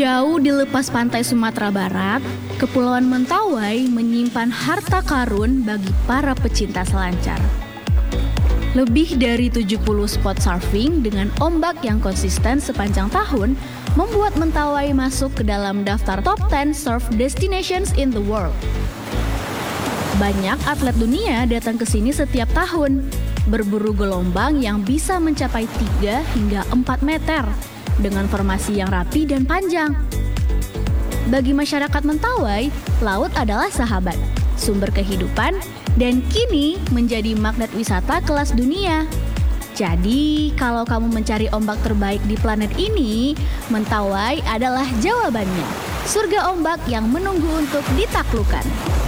Jauh di lepas pantai Sumatera Barat, Kepulauan Mentawai menyimpan harta karun bagi para pecinta selancar. Lebih dari 70 spot surfing dengan ombak yang konsisten sepanjang tahun membuat Mentawai masuk ke dalam daftar top 10 surf destinations in the world. Banyak atlet dunia datang ke sini setiap tahun, berburu gelombang yang bisa mencapai 3 hingga 4 meter dengan formasi yang rapi dan panjang. Bagi masyarakat Mentawai, laut adalah sahabat, sumber kehidupan, dan kini menjadi magnet wisata kelas dunia. Jadi, kalau kamu mencari ombak terbaik di planet ini, Mentawai adalah jawabannya. Surga ombak yang menunggu untuk ditaklukkan.